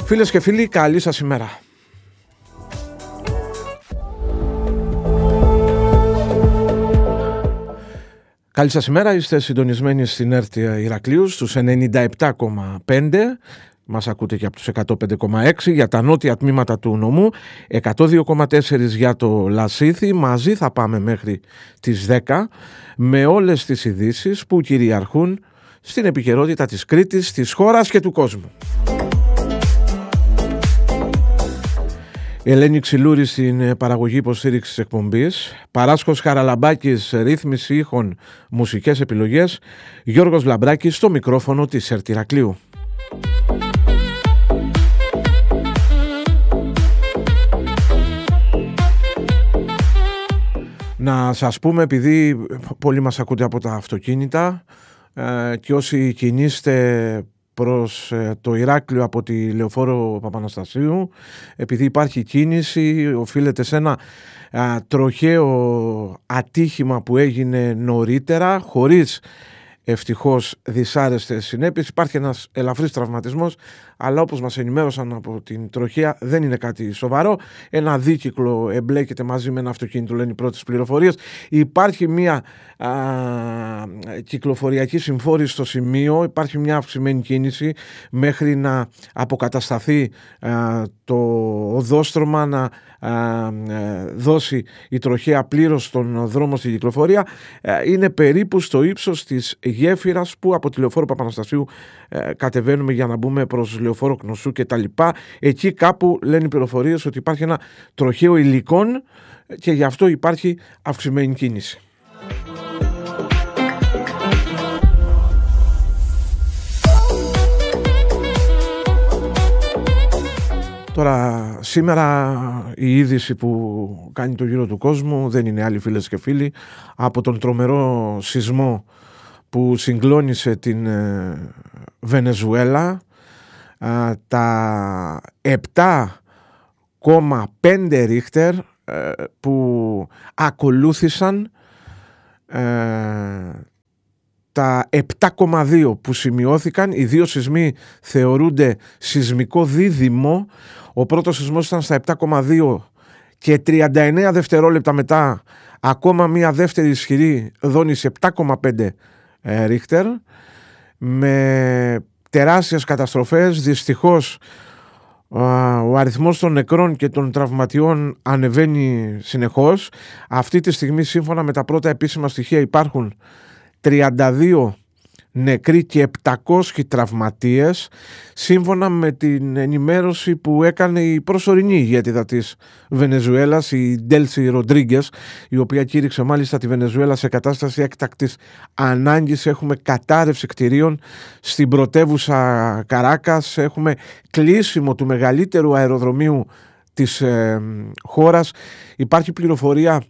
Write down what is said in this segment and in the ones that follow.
Φίλες και φίλοι, καλή σας ημέρα. Καλή σας ημέρα, είστε συντονισμένοι στην ΕΡΤ Ηρακλείου στους 97,5. Μας ακούτε και από τους 105,6 για τα νότια τμήματα του νομού, 102,4 για το Λασίθι. Μαζί θα πάμε μέχρι τις 10 με όλες τις ειδήσεις που κυριαρχούν στην επικαιρότητα της Κρήτης, της χώρας και του κόσμου. Ελένη Ξυλούρη στην παραγωγή υποστήριξης της εκπομπής, Παράσκος Χαραλαμπάκης ρύθμιση ήχων, μουσικές επιλογές, Γιώργος Λαμπράκης στο μικρόφωνο της ΕΡΤ Ηρακλείου. Να σας πούμε, επειδή πολλοί μας ακούτε από τα αυτοκίνητα και όσοι κινείστε προς το Ηράκλειο από τη Λεωφόρο Παπαναστασίου, επειδή υπάρχει κίνηση, οφείλεται σε ένα τροχαίο ατύχημα που έγινε νωρίτερα, χωρίς ευτυχώς δυσάρεστες συνέπειες. Υπάρχει ένας ελαφρύς τραυματισμός, αλλά όπως μας ενημέρωσαν από την τροχέα δεν είναι κάτι σοβαρό. Ένα δίκυκλο εμπλέκεται μαζί με ένα αυτοκίνητο, λένε οι πρώτες πληροφορίες. Υπάρχει μια κυκλοφοριακή συμφόρηση στο σημείο, υπάρχει μια αυξημένη κίνηση μέχρι να αποκατασταθεί το οδόστρωμα, να δώσει η τροχέα πλήρως τον δρόμο στην κυκλοφορία. Είναι περίπου στο ύψος της γέφυρας που από τη Λεωφόρο Παπαναστασίου κατεβαίνουμε για να μπούμε προς Λεωφόρο Κνωσού και τα λοιπά. Εκεί κάπου λένε οι πληροφορίες ότι υπάρχει ένα τροχαίο υλικών και γι' αυτό υπάρχει αυξημένη κίνηση. Τώρα, σήμερα η είδηση που κάνει το γύρο του κόσμου δεν είναι άλλη, φίλες και φίλοι, από τον τρομερό σεισμό που συγκλώνησε την Βενεζουέλα. Τα 7,5 ρίχτερ που ακολούθησαν τα 7,2 που σημειώθηκαν. Οι δύο σεισμοί θεωρούνται σεισμικό δίδυμο. Ο πρώτος σεισμός ήταν στα 7,2 και 39 δευτερόλεπτα μετά ακόμα μια δεύτερη ισχυρή δόνηση 7,5 ρίχτερ με τεράστιες καταστροφές. Δυστυχώς ο αριθμός των νεκρών και των τραυματιών ανεβαίνει συνεχώς. Αυτή τη στιγμή, σύμφωνα με τα πρώτα επίσημα στοιχεία, υπάρχουν 32 νεκροί και 700 τραυματίες, σύμφωνα με την ενημέρωση που έκανε η προσωρινή ηγέτιδα της Βενεζουέλας, η Ντέλση Ροντρίγκες, η οποία κήρυξε μάλιστα τη Βενεζουέλα σε κατάσταση έκτακτης ανάγκης. Έχουμε κατάρρευση κτηρίων στην πρωτεύουσα Καράκας, έχουμε κλείσιμο του μεγαλύτερου αεροδρομίου της χώρας. Υπάρχει πληροφορία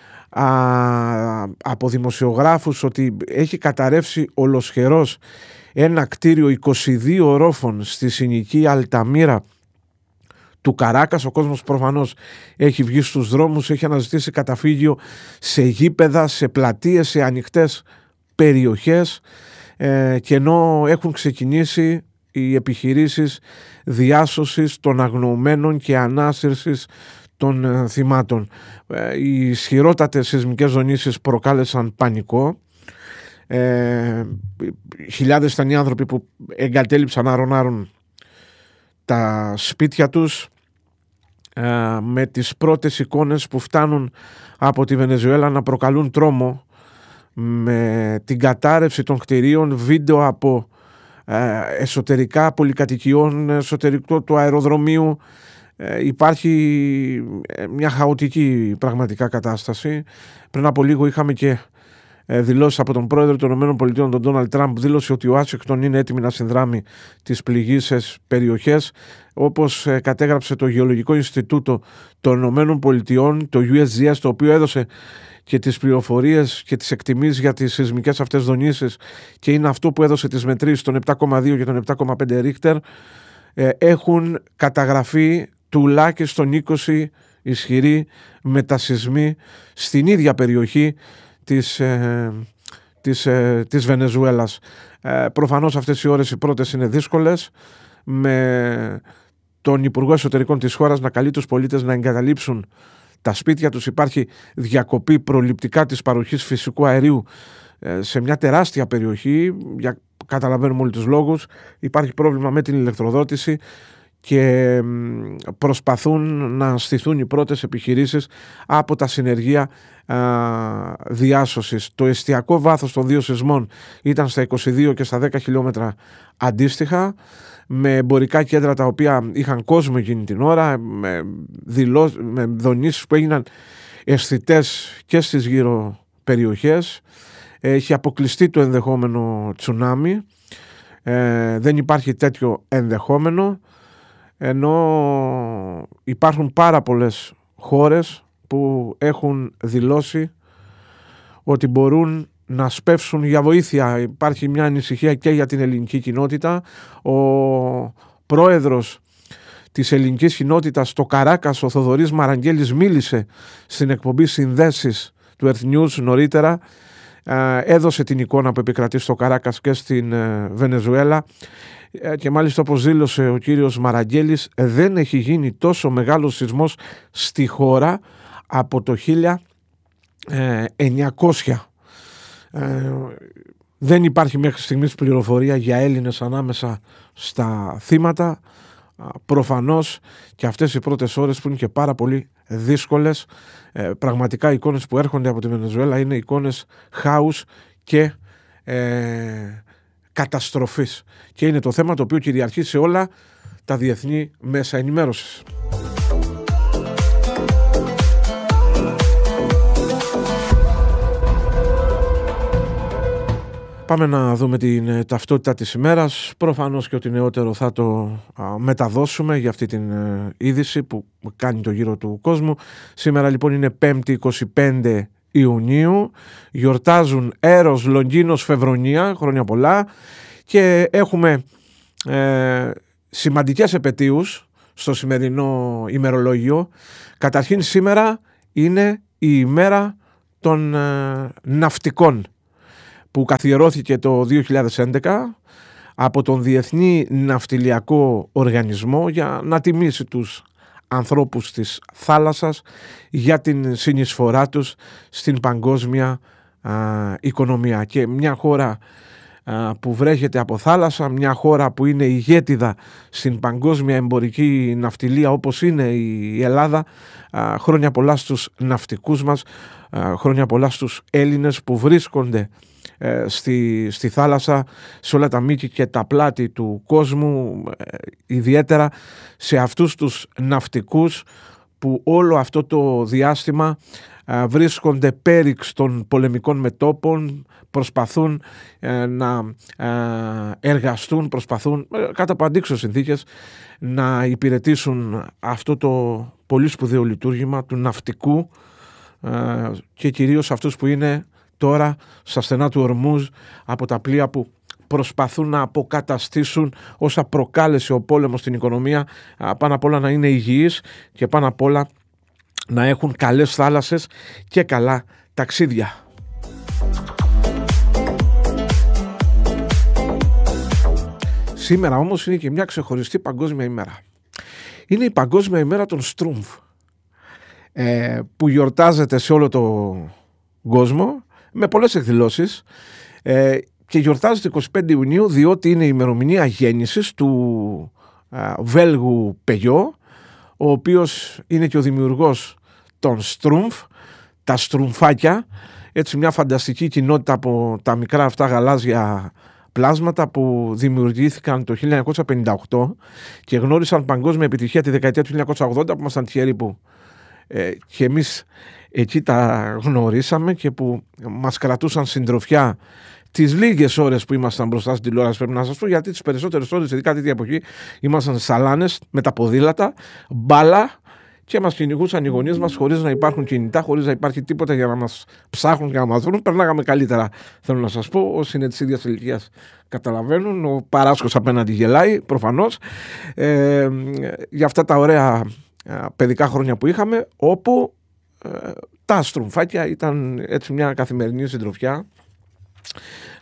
από δημοσιογράφους ότι έχει καταρρεύσει ολοσχερός ένα κτίριο 22 ορόφων στη συνοικία Αλταμίρα του Καράκας. Ο κόσμος προφανώς έχει βγει στους δρόμους, έχει αναζητήσει καταφύγιο σε γήπεδα, σε πλατείες, σε ανοιχτές περιοχές, και ενώ έχουν ξεκινήσει οι επιχειρήσεις διάσωσης των αγνοωμένων και ανάσυρσης των θυμάτων. Οι ισχυρότατες σεισμικές δονήσεις προκάλεσαν πανικό. Χιλιάδες ήταν οι άνθρωποι που εγκατέλειψαν άρον τα σπίτια τους, με τις πρώτες εικόνες που φτάνουν από τη Βενεζουέλα να προκαλούν τρόμο, με την κατάρρευση των κτηρίων, βίντεο από εσωτερικά πολυκατοικιών, εσωτερικό του αεροδρομίου. Υπάρχει μια χαοτική πραγματικά κατάσταση. Πριν από λίγο είχαμε και δηλώσεις από τον πρόεδρο των ΗΠΑ, τον Ντόναλντ Τραμπ, δήλωσε ότι η Ουάσιγκτον είναι έτοιμη να συνδράμει τις πληγείσες περιοχές, όπως κατέγραψε το Γεωλογικό Ινστιτούτο των ΗΠΑ, το USGS, το οποίο έδωσε και τις πληροφορίες και τις εκτιμήσεις για τις σεισμικές αυτές δονήσεις και είναι αυτό που έδωσε τις μετρήσεις των 7,2 και των 7,5 ρίχτερ. Έχουν καταγραφεί τουλάχιστον 20 ισχυροί μετασεισμοί στην ίδια περιοχή της Βενεζουέλας. Προφανώς αυτές οι ώρες οι πρώτες είναι δύσκολες, με τον Υπουργό Εσωτερικών της χώρας να καλεί τους πολίτες να εγκαταλείψουν τα σπίτια τους. Υπάρχει διακοπή προληπτικά της παροχής φυσικού αερίου σε μια τεράστια περιοχή, καταλαβαίνουμε όλοι τους λόγους. Υπάρχει πρόβλημα με την ηλεκτροδότηση και προσπαθούν να στηθούν οι πρώτες επιχειρήσεις από τα συνεργεία διάσωσης. Το εστιακό βάθος των δύο σεισμών ήταν στα 22 και στα 10 χιλιόμετρα αντίστοιχα, με εμπορικά κέντρα τα οποία είχαν κόσμο εκείνη την ώρα, με δονήσεις που έγιναν αισθητές και στις γύρω περιοχές. Έχει αποκλειστεί το ενδεχόμενο τσουνάμι, δεν υπάρχει τέτοιο ενδεχόμενο, ενώ υπάρχουν πάρα πολλές χώρες που έχουν δηλώσει ότι μπορούν να σπεύσουν για βοήθεια. Υπάρχει μια ανησυχία και για την ελληνική κοινότητα. Ο πρόεδρος της ελληνικής κοινότητας στο Καράκας, ο Θοδωρής Μαραγγέλης, μίλησε στην εκπομπή Συνδέσεις του Earth News νωρίτερα. Έδωσε την εικόνα που επικρατεί στο Καράκας και στην Βενεζουέλα και μάλιστα, όπως δήλωσε ο κύριος Μαραγγέλης, δεν έχει γίνει τόσο μεγάλος σεισμός στη χώρα από το 1900. Δεν υπάρχει μέχρι στιγμής πληροφορία για Έλληνες ανάμεσα στα θύματα. Προφανώς και αυτές οι πρώτες ώρες που είναι και πάρα πολύ δύσκολες, πραγματικά οι εικόνες που έρχονται από τη Βενεζουέλα είναι εικόνες χάους και καταστροφής, και είναι το θέμα το οποίο κυριαρχεί σε όλα τα διεθνή μέσα ενημέρωσης. Πάμε να δούμε την ταυτότητα της ημέρας. Προφανώς και ότι νεότερο θα το μεταδώσουμε για αυτή την είδηση που κάνει το γύρο του κόσμου. Σήμερα λοιπόν είναι 5η 25 Ιουνίου. Γιορτάζουν Έρος, Λονγκίνος, Φεβρονία, χρόνια πολλά, και έχουμε σημαντικές επετείους στο σημερινό ημερολόγιο. Καταρχήν σήμερα είναι η ημέρα των ναυτικών, που καθιερώθηκε το 2011 από τον Διεθνή Ναυτιλιακό Οργανισμό για να τιμήσει τους ανθρώπους της θάλασσας για την συνεισφορά τους στην παγκόσμια οικονομία. Και μια χώρα που βρέχεται από θάλασσα, μια χώρα που είναι ηγέτιδα στην παγκόσμια εμπορική ναυτιλία όπως είναι η Ελλάδα, χρόνια πολλά στους ναυτικούς μας, χρόνια πολλά στους Έλληνες που βρίσκονται στη θάλασσα, σε όλα τα μήκη και τα πλάτη του κόσμου, ιδιαίτερα σε αυτούς τους ναυτικούς που όλο αυτό το διάστημα βρίσκονται πέριξ των πολεμικών μετώπων, προσπαθούν να εργαστούν, προσπαθούν κατά από αντίξωες συνθήκες να υπηρετήσουν αυτό το πολύ σπουδαίο λειτουργήμα του ναυτικού, και κυρίως αυτούς που είναι τώρα στα στενά του Ορμούζ από τα πλοία που προσπαθούν να αποκαταστήσουν όσα προκάλεσε ο πόλεμος στην οικονομία, πάνω απ' όλα να είναι υγιείς και πάνω απ' όλα να έχουν καλές θάλασσες και καλά ταξίδια. Σήμερα όμως είναι και μια ξεχωριστή παγκόσμια ημέρα. Είναι η Παγκόσμια ημέρα των Στρούμφ, που γιορτάζεται σε όλο τον κόσμο με πολλές εκδηλώσεις, και γιορτάζεται 25 Ιουνίου διότι είναι η ημερομηνία γέννησης του Βέλγου Πεγιό, ο οποίος είναι και ο δημιουργός των Στρούμφ, τα στρουμφάκια, έτσι μια φανταστική κοινότητα από τα μικρά αυτά γαλάζια πλάσματα που δημιουργήθηκαν το 1958 και γνώρισαν παγκόσμια επιτυχία τη δεκαετία του 1980, που ήμασταν τυχεροί που και εμείς εκεί τα γνωρίσαμε και που μας κρατούσαν συντροφιά τις λίγες ώρες που ήμασταν μπροστά στην τηλεόραση, πρέπει να σας πω, γιατί τις περισσότερες ώρες, ειδικά τέτοια εποχή, ήμασταν σαλάνες με τα ποδήλατα, μπάλα, και μας κυνηγούσαν οι γονείς μας χωρίς να υπάρχουν κινητά, χωρίς να υπάρχει τίποτα για να μας ψάχνουν και να μας βρουν. Περνάγαμε καλύτερα, θέλω να σας πω. Όσοι είναι της ίδιας ηλικίας καταλαβαίνουν. Ο Παράσκος απέναντι γελάει, προφανώς, για αυτά τα ωραία παιδικά χρόνια που είχαμε, όπου τα στρουμφάκια ήταν έτσι μια καθημερινή συντροφιά.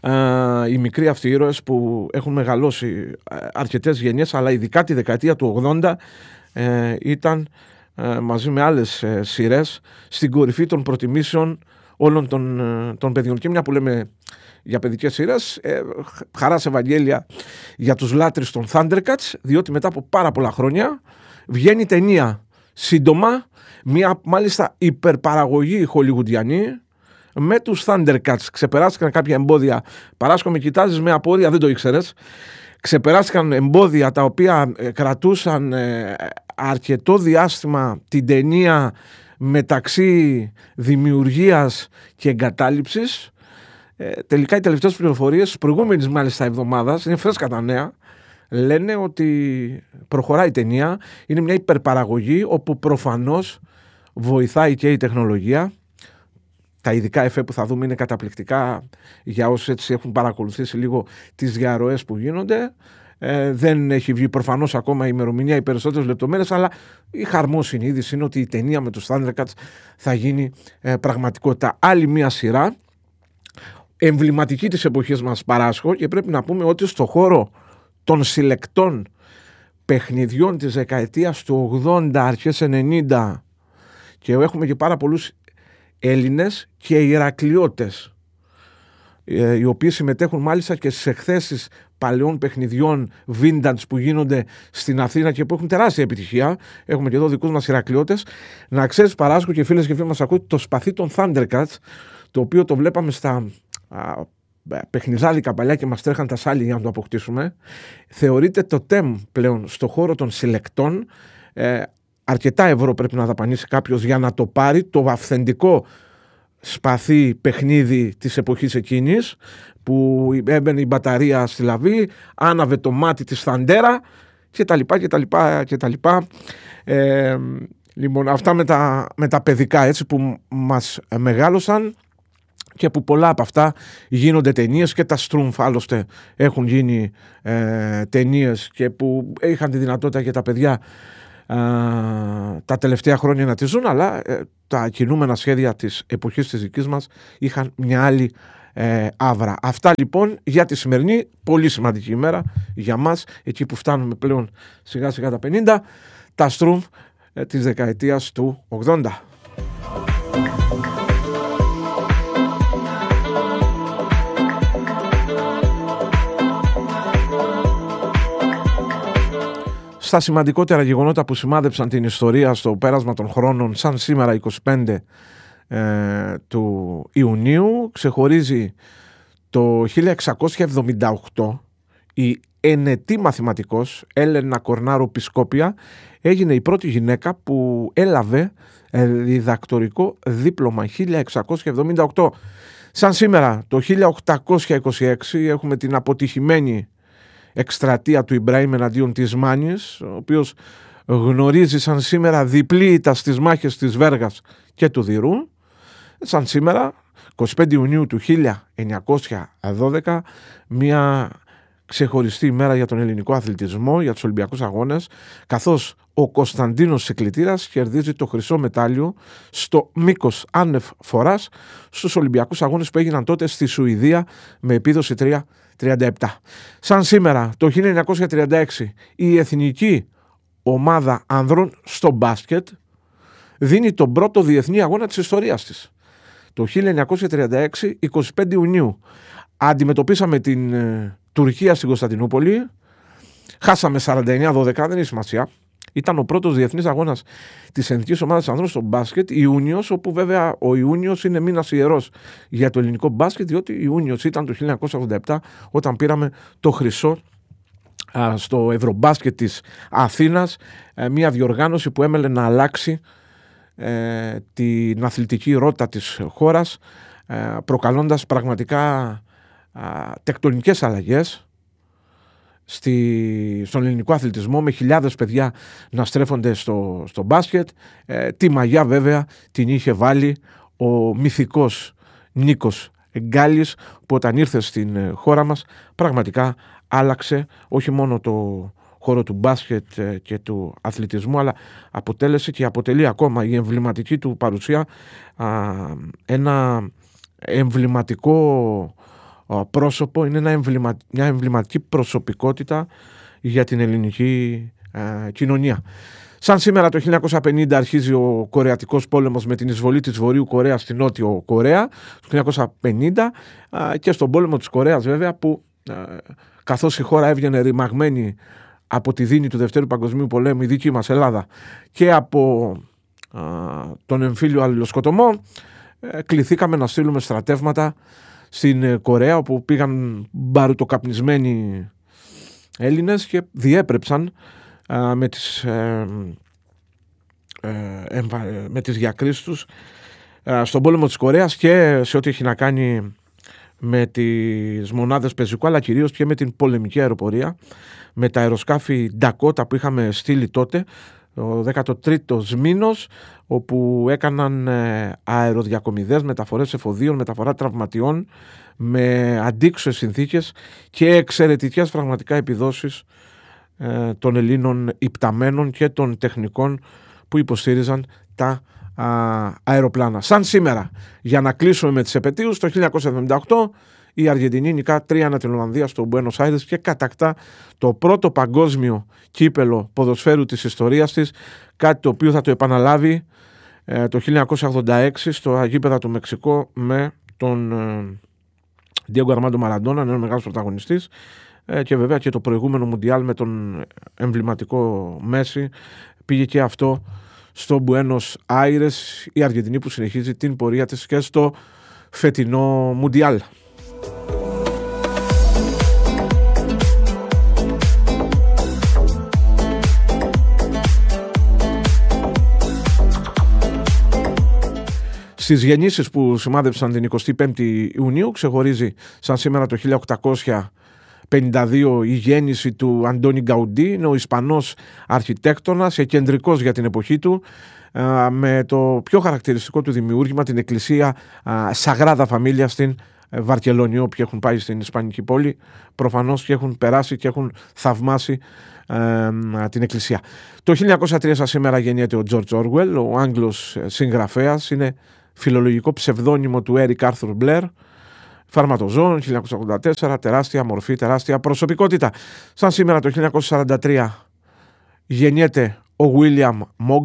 οι μικροί αυτοί ήρωες που έχουν μεγαλώσει αρκετές γενιές, αλλά ειδικά τη δεκαετία του 80 ήταν μαζί με άλλες σειρές στην κορυφή των προτιμήσεων όλων των παιδιών. Και μια που λέμε για παιδικές σειρές, χαράς Ευαγγέλια για τους λάτρεις των Thundercats, διότι μετά από πάρα πολλά χρόνια βγαίνει ταινία σύντομα, μια μάλιστα υπερπαραγωγή χολιγουντιανή με τους Thundercats. Ξεπεράστηκαν κάποια εμπόδια. Παράσκο, με κοιτάζεις με απορία, δεν το ήξερες. Ξεπεράστηκαν εμπόδια τα οποία κρατούσαν αρκετό διάστημα την ταινία μεταξύ δημιουργίας και εγκατάλειψης. Τελικά οι τελευταίες πληροφορίες της προηγούμενης μάλιστα εβδομάδας, είναι φρέσκα τα νέα, λένε ότι προχωράει η ταινία. Είναι μια υπερπαραγωγή όπου προφανώς βοηθάει και η τεχνολογία. Τα ειδικά εφέ που θα δούμε είναι καταπληκτικά για όσους έτσι έχουν παρακολουθήσει λίγο τις διαρροές που γίνονται. Δεν έχει βγει προφανώς ακόμα η ημερομηνία, οι περισσότερες λεπτομέρειες, αλλά η χαρμόσυνη είδηση είναι ότι η ταινία με τους Thundercats θα γίνει πραγματικότητα. Άλλη μια σειρά εμβληματική της εποχής μας, Παράσχο, και πρέπει να πούμε ότι στο χώρο των συλλεκτών παιχνιδιών της δεκαετίας του 80, αρχές 90, και έχουμε και πάρα πολλούς Έλληνες και Ηρακλειώτες, οι οποίοι συμμετέχουν μάλιστα και στις εκθέσεις παλαιών παιχνιδιών vintage που γίνονται στην Αθήνα και που έχουν τεράστια επιτυχία. Έχουμε και εδώ δικούς μας Ηρακλειώτες. Να ξέρεις, Παράσκο, και φίλες και φίλοι μας ακούτε, το σπαθί των Thundercats, το οποίο το βλέπαμε στα παιχνιδάδικα παλιά και μας τρέχαν τα σάλια για να το αποκτήσουμε, θεωρείται το τεμ πλέον στο χώρο των συλλεκτών. Αρκετά ευρώ πρέπει να δαπανίσει κάποιος για να το πάρει, το αυθεντικό σπαθί παιχνίδι της εποχής εκείνης, που έμπαινε η μπαταρία στη λαβή, άναβε το μάτι της Θαντέρα κτλ. Λοιπόν, αυτά με τα παιδικά, έτσι, που μας μεγάλωσαν και που πολλά από αυτά γίνονται ταινίες, και τα Στρούμφ άλλωστε έχουν γίνει ταινίες, και που είχαν τη δυνατότητα και τα παιδιά τα τελευταία χρόνια να τη ζουν, αλλά τα κινούμενα σχέδια της εποχής της δικής μας είχαν μια άλλη άβρα. Αυτά λοιπόν για τη σημερινή πολύ σημαντική ημέρα για μας, εκεί που φτάνουμε πλέον σιγά σιγά τα 50, τα Στρούμφ της δεκαετίας του 80. Στα σημαντικότερα γεγονότα που σημάδεψαν την ιστορία στο πέρασμα των χρόνων, σαν σήμερα 25 του Ιουνίου, ξεχωρίζει το 1678 η ενετή μαθηματικός Έλενα Κορνάρο Πισκόπια έγινε η πρώτη γυναίκα που έλαβε διδακτορικό δίπλωμα, 1678. Σαν σήμερα το 1826 έχουμε την αποτυχημένη εκστρατεία του Ιμπραήμ εναντίον της Μάνης, ο οποίος γνωρίζει σαν σήμερα διπλή ήττα στις μάχες της Βέργας και του Δηρού. Σαν σήμερα 25 Ιουνίου του 1912, μια ξεχωριστή ημέρα για τον ελληνικό αθλητισμό, για τους Ολυμπιακούς Αγώνες, καθώς ο Κωνσταντίνος Σικλητήρας κερδίζει το χρυσό μετάλλιο στο μήκος άνευ φοράς στους Ολυμπιακούς Αγώνες που έγιναν τότε στη Σουηδία με επίδοση 3,37. Σαν σήμερα το 1936 η εθνική ομάδα ανδρών στο μπάσκετ δίνει τον πρώτο διεθνή αγώνα της ιστορίας της. Το 1936, 25 Ιουνίου, αντιμετωπίσαμε την Τουρκία στην Κωνσταντινούπολη, χάσαμε 49-12, δεν έχει σημασία. Ήταν ο πρώτος διεθνής αγώνας της εθνικής ομάδας ανδρών στο μπάσκετ, Ιούνιος, όπου βέβαια ο Ιούνιος είναι μήνας ιερός για το ελληνικό μπάσκετ, διότι Ιούνιος ήταν το 1987 όταν πήραμε το χρυσό στο Ευρωμπάσκετ της Αθήνας, μια διοργάνωση που έμελε να αλλάξει την αθλητική ρότα της χώρας, προκαλώντας πραγματικά τεκτονικές αλλαγές στον ελληνικό αθλητισμό, με χιλιάδες παιδιά να στρέφονται στο μπάσκετ. Τη μαγιά βέβαια την είχε βάλει ο μυθικός Νίκος Γκάλης, που όταν ήρθε στην χώρα μας πραγματικά άλλαξε όχι μόνο το χώρο του μπάσκετ και του αθλητισμού, αλλά αποτέλεσε και αποτελεί ακόμα η εμβληματική του παρουσία ένα εμβληματικό πρόσωπο, είναι μια εμβληματική προσωπικότητα για την ελληνική κοινωνία. Σαν σήμερα το 1950 αρχίζει ο Κορεατικός πόλεμος με την εισβολή της Βορείου Κορέας στη Νότιο Κορέα, το 1950, και στον πόλεμο της Κορέας βέβαια, που καθώς η χώρα έβγαινε ρημαγμένη από τη δίνη του Δευτέρου Παγκοσμίου Πολέμου, η δική μας Ελλάδα, και από τον εμφύλιο αλληλοσκοτωμό, κληθήκαμε να στείλουμε στρατεύματα στην Κορέα, όπου πήγαν μπαρουτοκαπνισμένοι Έλληνες και διέπρεψαν με τις διακρίσεις τους στον πόλεμο της Κορέας και σε ό,τι έχει να κάνει με τις μονάδες πεζικού, αλλά κυρίως και με την πολεμική αεροπορία, με τα αεροσκάφη Dakota που είχαμε στείλει τότε, ο 13ος μήνος, όπου έκαναν αεροδιακομιδές, μεταφορές εφοδίων, μεταφορά τραυματιών, με αντίξωες συνθήκες και εξαιρετικές πραγματικά επιδόσεις των Ελλήνων υπταμένων και των τεχνικών που υποστήριζαν τα αεροπλάνα. Σαν σήμερα, για να κλείσουμε με τις επετείους, το 1978 η Αργεντινή νικά 3-1 την Ολλανδία στο Μπουένος Άιρες και κατακτά το πρώτο παγκόσμιο κύπελο ποδοσφαίρου της ιστορίας της, κάτι το οποίο θα το επαναλάβει το 1986 στο γήπεδα του Μεξικό με τον Diego Armando Maradona, ένας μεγάλος πρωταγωνιστής, και βέβαια και το προηγούμενο Μουντιάλ με τον εμβληματικό Μέση πήγε και αυτό στο Μπουένος Άιρες, η Αργεντινή που συνεχίζει την πορεία της και στο φετινό Μουντιάλ. Στις γεννήσεις που σημάδεψαν την 25η Ιουνίου ξεχωρίζει σαν σήμερα το 1852 η γέννηση του Αντώνι Γκαουντί, είναι ο Ισπανός αρχιτέκτονας, κεντρικός για την εποχή του, με το πιο χαρακτηριστικό του δημιούργημα, την εκκλησία Σαγράδα Φαμίλια στην Βαρκελόνη. Όποιοι έχουν πάει στην Ισπανική πόλη προφανώς και έχουν περάσει και έχουν θαυμάσει την εκκλησία. Το 1903 σήμερα γεννιέται ο George Orwell, ο Άγγλος συγγραφέας, είναι φιλολογικό ψευδόνυμο του Eric Arthur Blair. Φαρματοζώων, 1984, τεράστια μορφή, τεράστια προσωπικότητα. Σαν σήμερα το 1943 γεννιέται ο William Mogg,